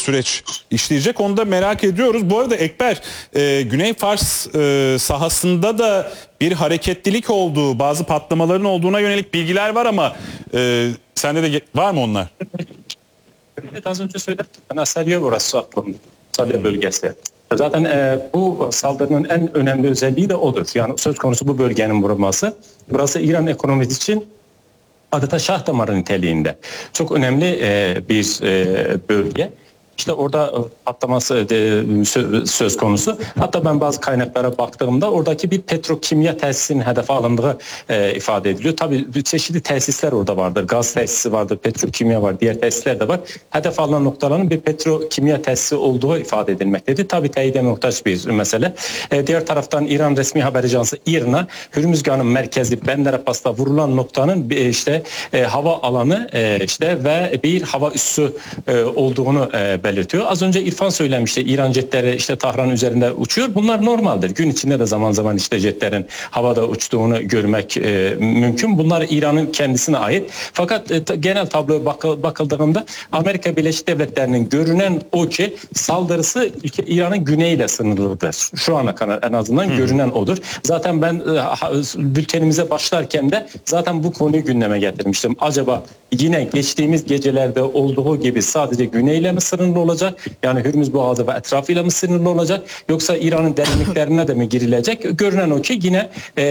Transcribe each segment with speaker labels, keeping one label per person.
Speaker 1: süreç işleyecek, onu da merak ediyoruz. Bu arada Ekber, Güney Fars sahasında da bir hareketlilik olduğu, bazı patlamaların olduğuna yönelik bilgiler var ama sende de var mı onlar?
Speaker 2: Evet, az önce söyledim. Anasarya burası aklımda. Anasarya bölgesi. Zaten bu saldırının en önemli özelliği de odur. Yani söz konusu bu bölgenin vurulması. Burası İran ekonomisi için adeta şah damarı niteliğinde. Çok önemli bir bölge. İşte orada patlaması söz konusu. Hatta ben bazı kaynaklara baktığımda oradaki bir petrokimya tesisinin hedefe alındığı ifade ediliyor. Tabii çeşitli tesisler orada vardır. Gaz tesisi vardır, petrokimya var, diğer tesisler de var. Hedef alınan noktaların bir petrokimya tesisi olduğu ifade edilmektedir. Tabii teyide muhtaç bir mesele. Diğer taraftan İran resmi haber ajansı İRNA, Hürmüzgan'ın merkezi Bender Abbas'ta vurulan noktanın hava alanı ve bir hava üssü olduğunu belirtiyor. Az önce İrfan söylemişti, İran jetleri Tahran üzerinde uçuyor. Bunlar normaldir. Gün içinde de zaman zaman jetlerin havada uçtuğunu görmek mümkün. Bunlar İran'ın kendisine ait. Fakat genel tabloya bakıldığında Amerika Birleşik Devletleri'nin görünen o ki saldırısı İran'ın güneyiyle sınırlıdır. Şu ana kadar en azından görünen odur. Zaten ben bültenimize başlarken de zaten bu konuyu gündeme getirmiştim. Acaba yine geçtiğimiz gecelerde olduğu gibi sadece güneyle mi sınırlı olacak? Yani Hürmüz Boğazı ve etrafıyla mı sınırlı olacak? Yoksa İran'ın derinliklerine de mi girilecek? Görünen o ki yine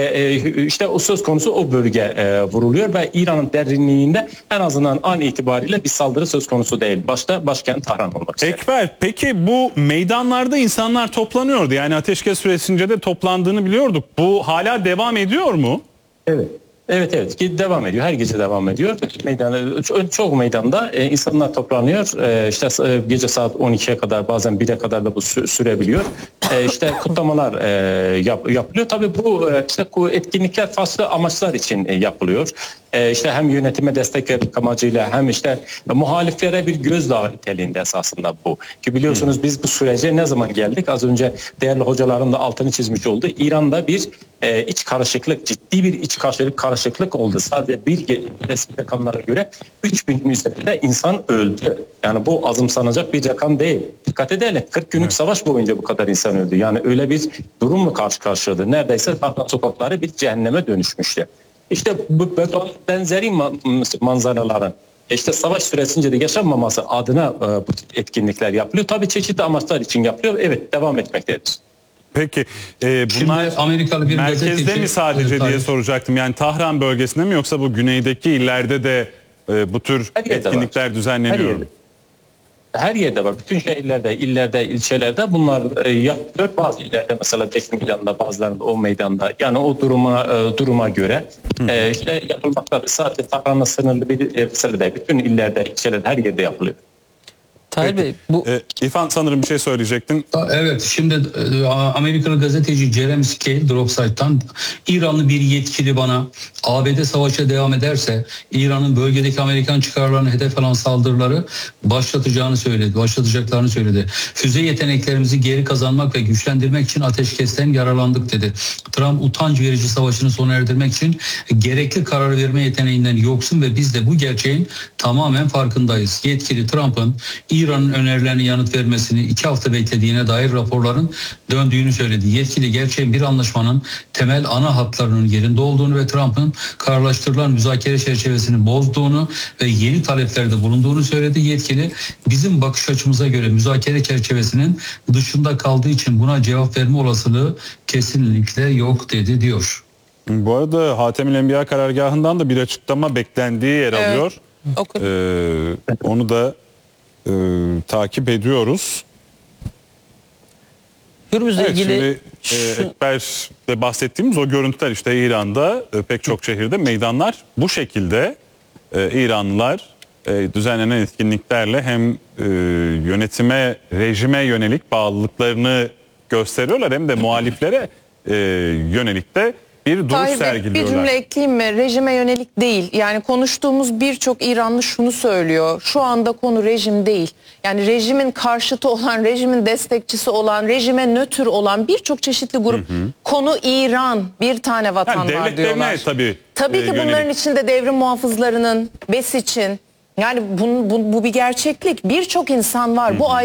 Speaker 2: o söz konusu o bölge vuruluyor ve İran'ın derinliğinde en azından an itibariyle bir saldırı söz konusu değil. Başta başkent Tahran olmak üzere.
Speaker 1: Ekber, peki bu meydanlarda insanlar toplanıyordu. Yani ateşkes süresince de toplandığını biliyorduk. Bu hala devam ediyor mu?
Speaker 2: Evet. Evet devam ediyor. Her gece devam ediyor. Çok meydanda insanlar toplanıyor. Gece saat 12'ye kadar, bazen 1'e kadar da bu sürebiliyor. Kutlamalar yapılıyor. Tabii bu etkinlikler farklı amaçlar için yapılıyor. Hem yönetime destek vermek amacıyla hem muhaliflere bir gözdağı niteliğinde esasında bu. Ki biliyorsunuz biz bu sürece ne zaman geldik? Az önce değerli hocaların da altını çizmiş oldu. İran'da bir iç karışıklık, ciddi bir iç karışıklık oldu. Sadece bir resmi rakamlara göre 3000'in üzerinde insan öldü. Yani bu azımsanacak bir rakam değil. Dikkat edelim, 40 günlük savaş boyunca bu kadar insan öldü. Yani öyle bir durumla karşı karşıyaydı. Neredeyse Tahran sokakları bir cehenneme dönüşmüştü. Bu benzeri manzaraların savaş süresince de yaşanmaması adına bu etkinlikler yapılıyor. Tabii çeşitli amaçlar için yapılıyor. Evet, devam etmektedir.
Speaker 1: Peki bunlar
Speaker 3: Amerikalı bir
Speaker 1: merkezde mi sadece diye soracaktım. Yani Tahran bölgesinde mi yoksa bu güneydeki illerde de bu tür etkinlikler düzenleniyor?
Speaker 2: Her yerde var. Bütün şehirlerde, illerde, ilçelerde bunlar yapılıyor. Bazı illerde mesela Tekniklan'da, bazılarında o meydanda. Yani o duruma göre yapılmaktadır. Sadece Tahran'la sınırlı bir mesele değil. Bütün illerde, ilçelerde, her yerde yapılıyor.
Speaker 4: Tahir Bey, bu...
Speaker 1: İrfan sanırım bir şey söyleyecektin.
Speaker 3: Evet, şimdi Amerikalı gazeteci Jeremy Scale Dropside'dan İranlı bir yetkili bana ABD savaşa devam ederse İran'ın bölgedeki Amerikan çıkarlarına hedef alan saldırıları başlatacaklarını söyledi. Füze yeteneklerimizi geri kazanmak ve güçlendirmek için ateşkesten yararlandık dedi. Trump utanç verici savaşını sona erdirmek için gerekli karar verme yeteneğinden yoksun ve biz de bu gerçeğin tamamen farkındayız. Yetkili Trump'ın İran'ın önerilerine yanıt vermesini 2 hafta beklediğine dair raporların döndüğünü söyledi. Yetkili gerçeğin bir anlaşmanın temel ana hatlarının yerinde olduğunu ve Trump'ın kararlaştırılan müzakere çerçevesini bozduğunu ve yeni taleplerde bulunduğunu söyledi. Yetkili bizim bakış açımıza göre müzakere çerçevesinin dışında kaldığı için buna cevap verme olasılığı kesinlikle yok dedi diyor.
Speaker 1: Bu arada Hatemül Enbiya karargahından da bir açıklama beklendiği yer alıyor. Onu da takip ediyoruz.
Speaker 4: Hürmüz'le ilgili
Speaker 1: Ekber'de bahsettiğimiz o görüntüler İran'da pek çok şehirde meydanlar bu şekilde İranlılar düzenlenen etkinliklerle hem yönetime, rejime yönelik bağlılıklarını gösteriyorlar hem de muhaliflere yönelik de bir duruş sergiliyorlar.
Speaker 5: Bir cümle ekleyeyim mi? Rejime yönelik değil. Yani konuştuğumuz birçok İranlı şunu söylüyor. Şu anda konu rejim değil. Yani rejimin karşıtı olan, rejimin destekçisi olan, rejime nötr olan birçok çeşitli grup. Konu İran. Bir tane vatan
Speaker 1: yani
Speaker 5: var diyorlar. Tabii ki bunların içinde devrim muhafızlarının, BES için. Yani bu bir gerçeklik. Birçok insan var. Bu